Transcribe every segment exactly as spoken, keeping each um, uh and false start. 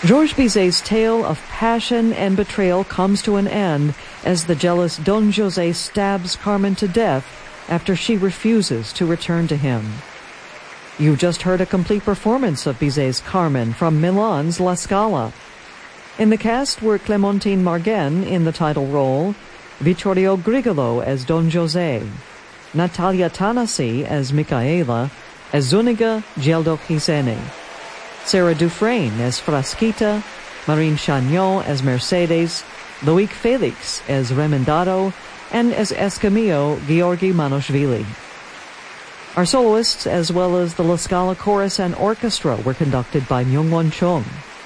Georges Bizet's tale of passion and betrayal comes to an end as the jealous Don José stabs Carmen to death after she refuses to return to him. You just heard a complete performance of Bizet's Carmen from Milan's La Scala. In the cast were Clementine Margen in the title role, Vittorio Grigolo as Don José, Natalia Tanasi as Micaela, as Zuniga Geldo Gisene, Sarah Dufresne as Frasquita, Marine Chagnon as Mercedes, Loic Felix as Remendado, and as Escamillo, Georgi Manoshvili. Our soloists, as well as the La Scala Chorus and Orchestra, were conducted by Myung-Won Chung.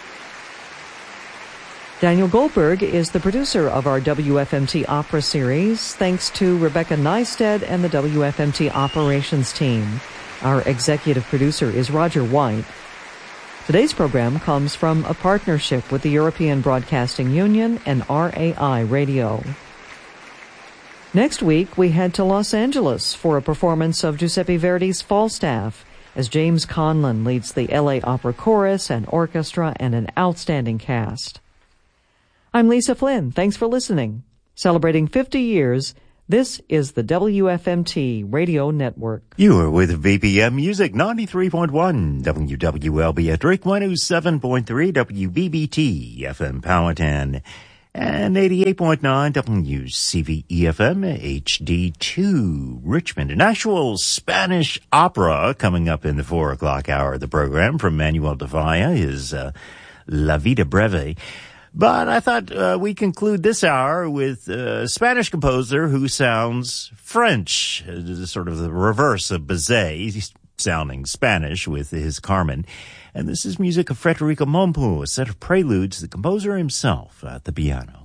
Daniel Goldberg is the producer of our W F M T Opera series, thanks to Rebecca Neisted and the W F M T Operations team. Our executive producer is Roger White. Today's program comes from a partnership with the European Broadcasting Union and R A I Radio. Next week, we head to Los Angeles for a performance of Giuseppe Verdi's Falstaff, as James Conlon leads the L A Opera Chorus and Orchestra and an outstanding cast. I'm Lisa Flynn. Thanks for listening. Celebrating fifty years, this is the W F M T Radio Network. You are with V P M Music ninety-three point one, W W L B at Drake one oh seven point three, W B B T F M Powhatan, and eighty-eight point nine W C V E F M H D two Richmond. An actual Spanish opera coming up in the four o'clock hour of the program from Manuel de Falla, his uh, La Vida Breve. But I thought uh, we conclude this hour with a Spanish composer who sounds French, sort of the reverse of Bizet. He's sounding Spanish with his Carmen. And this is music of Federico Mompu, a set of preludes, the composer himself at the piano.